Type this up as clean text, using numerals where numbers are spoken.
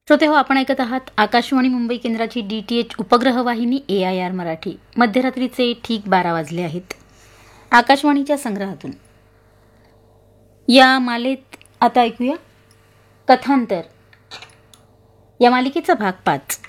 श्रोते हो, आपण ऐकत आहात आकाशवाणी मुंबई केंद्राची DTH उपग्रह वाहिनी AIR मराठी. मध्यरात्रीचे ठीक 12 वाजले आहेत. आकाशवाणीच्या संग्रहातून या मालेत आता ऐकूया कथांतर या मालिकेचा भाग 5.